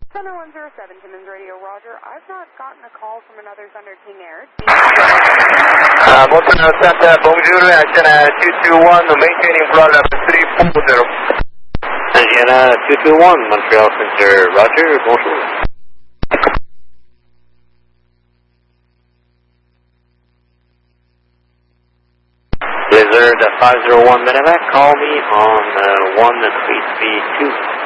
Thunder 107, Timmins Radio, Roger. I've not gotten a call from another Thunder King Air. Montana Santa, bonjour, Antenna 221, maintaining flight level 340. Antenna 221, Montreal Center, Roger, bonjour. Blizzard 501 Medevac, call me on 1 332.